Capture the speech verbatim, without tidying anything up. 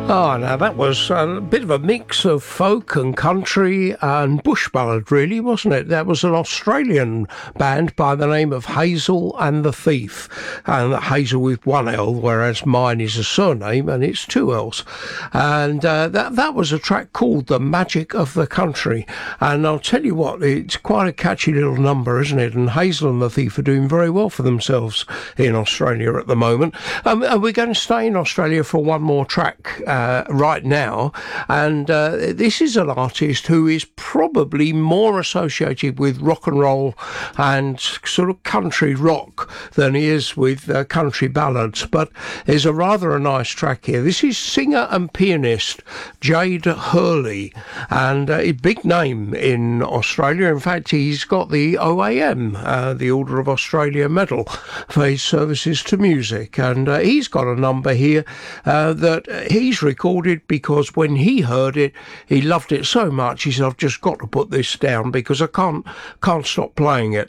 Oh, now that was a bit of a mix of folk and country and bush ballad, really, wasn't it? That was an Australian band by the name of Hazel and the Thief. And Hazel with one L, whereas mine is a surname and it's two L's. And uh, that, that was a track called The Magic of the Country. And I'll tell you what, it's quite a catchy little number, isn't it? And Hazel and the Thief are doing very well for themselves in Australia at the moment. Um, and we're going to stay in Australia for one more track uh, right now, and uh, this is an artist who is probably more associated with rock and roll and sort of country rock than he is with uh, country ballads, but there's a rather a nice track here. This is singer and pianist Jade Hurley, and uh, a big name in Australia. In fact, he's got the O A M, uh, the Order of Australia Medal, for his services to music, and uh, he's got a number here uh, that he's recorded because when he heard it, he loved it so much, he said, I've just got to put this down because I can't can't stop playing it.